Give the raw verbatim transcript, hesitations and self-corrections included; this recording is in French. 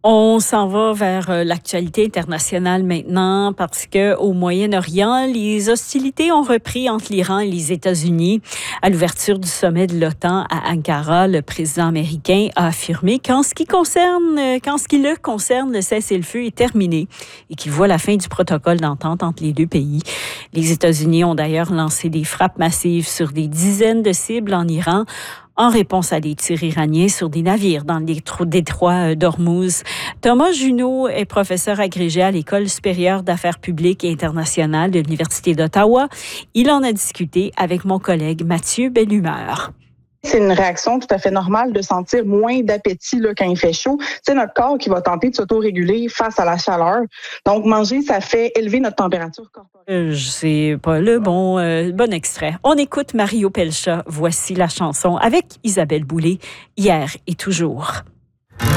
On s'en va vers euh, l'actualité internationale maintenant parce que au Moyen-Orient, les hostilités ont repris entre l'Iran et les États-Unis. À l'ouverture du sommet de l'OTAN à Ankara, le président américain a affirmé qu'en ce qui concerne, euh, qu'en ce qui le concerne, le cessez-le-feu est terminé et qu'il voit la fin du protocole d'entente entre les deux pays. Les États-Unis ont d'ailleurs lancé des frappes massives sur des dizaines de cibles en Iran, en réponse à des tirs iraniens sur des navires dans le détroit d'Ormuz. Thomas Junot est professeur agrégé à l'École supérieure d'affaires publiques et internationales de l'Université d'Ottawa. Il en a discuté avec mon collègue Mathieu Bellumeur. C'est une réaction tout à fait normale de sentir moins d'appétit là, quand il fait chaud. C'est notre corps qui va tenter de s'auto-réguler face à la chaleur. Donc, manger, ça fait élever notre température corporelle. Euh, c'est pas le bon, euh, bon extrait. On écoute Mario Pelcha. Voici la chanson avec Isabelle Boulay, Hier et toujours.